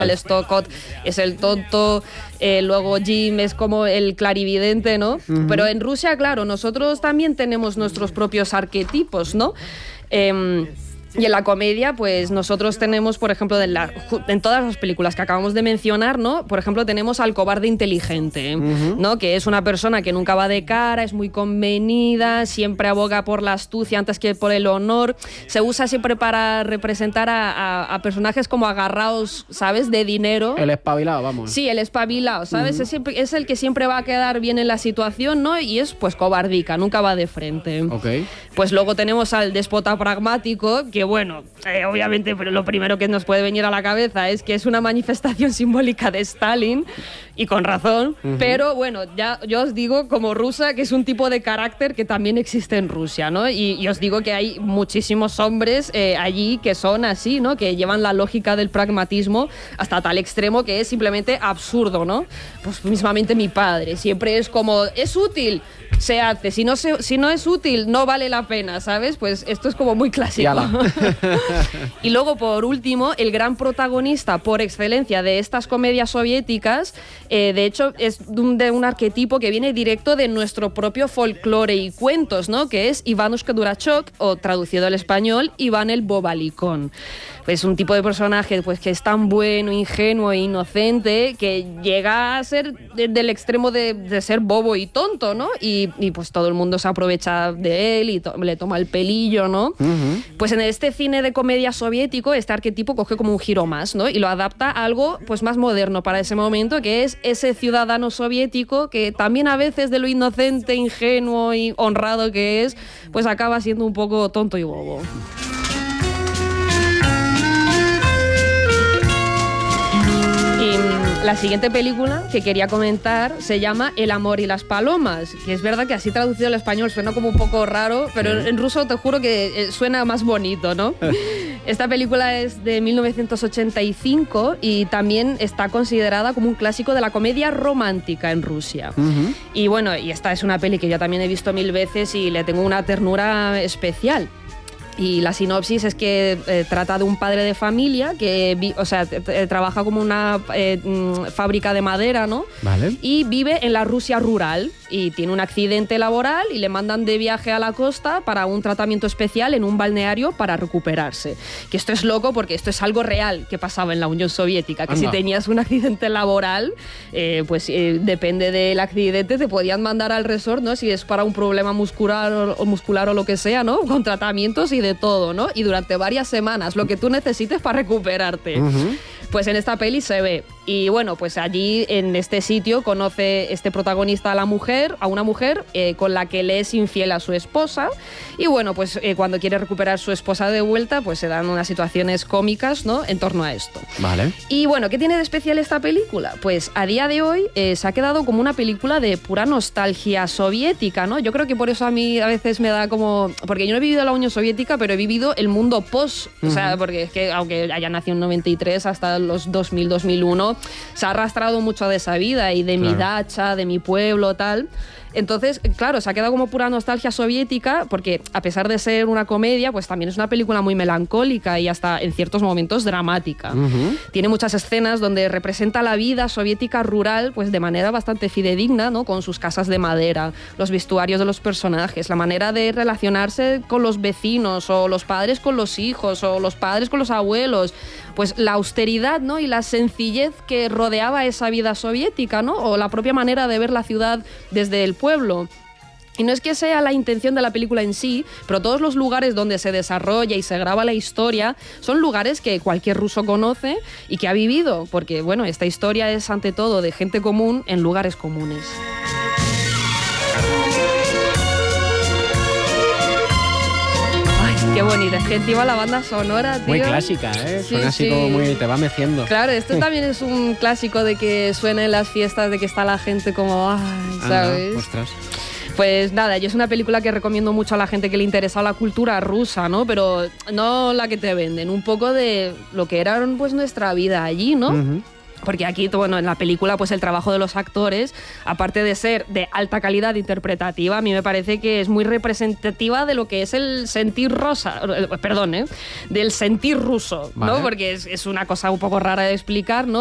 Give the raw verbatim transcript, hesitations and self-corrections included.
El Stockott es el tonto, eh, luego Jim es como el clarividente, ¿no? Uh-huh. Pero en Rusia, claro, nosotros también tenemos nuestros propios arquetipos, ¿no? Eh, Y en la comedia, pues nosotros tenemos, por ejemplo, de la, en todas las películas que acabamos de mencionar, ¿no? Por ejemplo, tenemos al cobarde inteligente, uh-huh. ¿no? Que es una persona que nunca va de cara, es muy convenida, siempre aboga por la astucia antes que por el honor. Se usa siempre para representar a, a, a personajes como agarrados, ¿sabes? De dinero. El espabilado, vamos. Sí, el espabilado, ¿sabes? Uh-huh. es, siempre, es el que siempre va a quedar bien en la situación, ¿no? Y es, pues, cobardica, nunca va de frente. Ok. Pues luego tenemos al déspota pragmático, que bueno, eh, obviamente pero lo primero que nos puede venir a la cabeza es que es una manifestación simbólica de Stalin, y con razón, uh-huh. pero bueno, ya yo os digo como rusa que es un tipo de carácter que también existe en Rusia, ¿no? Y, y os digo que hay muchísimos hombres eh, allí que son así, ¿no? Que llevan la lógica del pragmatismo hasta tal extremo que es simplemente absurdo, ¿no? Pues mismamente mi padre, siempre es como, es útil, se hace, si no, se, si no es útil, no vale la pena, ¿sabes? Pues esto es como muy clásico. Y luego, por último, el gran protagonista por excelencia de estas comedias soviéticas, eh, de hecho, es de un, de un arquetipo que viene directo de nuestro propio folclore y cuentos, ¿no? Que es Ivanushka Durachok, o traducido al español, Iván el Bobalicón. Es un tipo de personaje pues, que es tan bueno, ingenuo e inocente que llega a ser de, del extremo de, de ser bobo y tonto, ¿no? Y, y pues todo el mundo se aprovecha de él y to- le toma el pelillo, ¿no? Uh-huh. Pues en este cine de comedia soviético, este arquetipo coge como un giro más, ¿no? Y lo adapta a algo pues, más moderno para ese momento, que es ese ciudadano soviético que también a veces de lo inocente, ingenuo y honrado que es, pues acaba siendo un poco tonto y bobo. La siguiente película que quería comentar se llama El amor y las palomas, que es verdad que así traducido al español suena como un poco raro, pero sí. En ruso te juro que suena más bonito, ¿no? Esta película es de mil novecientos ochenta y cinco y también está considerada como un clásico de la comedia romántica en Rusia. Uh-huh. Y bueno, y esta es una peli que yo también he visto mil veces y le tengo una ternura especial. Y la sinopsis es que eh, trata de un padre de familia que vi, o sea, t- t- trabaja como una eh, fábrica de madera, ¿no? Vale. Y vive en la Rusia rural y tiene un accidente laboral y le mandan de viaje a la costa para un tratamiento especial en un balneario para recuperarse. Que esto es loco porque esto es algo real que pasaba en la Unión Soviética, que Anda. Si tenías un accidente laboral, eh, pues eh, depende del accidente, te podían mandar al resort, ¿no? Si es para un problema muscular o, o muscular o lo que sea, ¿no? Con tratamientos y de todo, ¿no? Y durante varias semanas, lo que tú necesites para recuperarte. Uh-huh. Pues en esta peli se ve. Y bueno, pues allí en este sitio conoce este protagonista a la mujer, a una mujer eh, con la que le es infiel a su esposa. Y bueno, pues eh, cuando quiere recuperar su esposa de vuelta, pues se dan unas situaciones cómicas, ¿no? En torno a esto. Vale. Y bueno, ¿qué tiene de especial esta película? Pues a día de hoy eh, se ha quedado como una película de pura nostalgia soviética, ¿no? Yo creo que por eso a mí a veces me da como... Porque yo no he vivido la Unión Soviética, pero he vivido el mundo post. Uh-huh. O sea, porque es que aunque haya nacido en noventa y tres hasta los dos mil, dos mil uno, se ha arrastrado mucho de esa vida y de claro. mi dacha, de mi pueblo, tal. Entonces, claro, se ha quedado como pura nostalgia soviética porque a pesar de ser una comedia, pues también es una película muy melancólica y hasta en ciertos momentos dramática. Uh-huh. Tiene muchas escenas donde representa la vida soviética rural pues de manera bastante fidedigna, ¿no? Con sus casas de madera, los vestuarios de los personajes, la manera de relacionarse con los vecinos o los padres con los hijos o los padres con los abuelos, pues la austeridad, ¿no? Y la sencillez que rodeaba esa vida soviética, ¿no? O la propia manera de ver la ciudad desde el pueblo. Y no es que sea la intención de la película en sí, pero todos los lugares donde se desarrolla y se graba la historia son lugares que cualquier ruso conoce y que ha vivido, porque bueno, esta historia es ante todo de gente común en lugares comunes. Qué bonita, es que encima la banda sonora, tío. Muy clásica, ¿eh? Sí, Suena así sí. como muy... te va meciendo. Claro, esto también es un clásico de que suena en las fiestas, de que está la gente como... Ay, ¿sabes? Anda, ostras. Pues nada, yo es una película que recomiendo mucho a la gente que le interesa la cultura rusa, ¿no? Pero no la que te venden, un poco de lo que era pues nuestra vida allí, ¿no? Uh-huh. Porque aquí, bueno, en la película, pues el trabajo de los actores, aparte de ser de alta calidad interpretativa, a mí me parece que es muy representativa de lo que es el sentir rosa, perdón, ¿eh? del sentir ruso, ¿no? Vale. Porque es, es una cosa un poco rara de explicar, ¿no?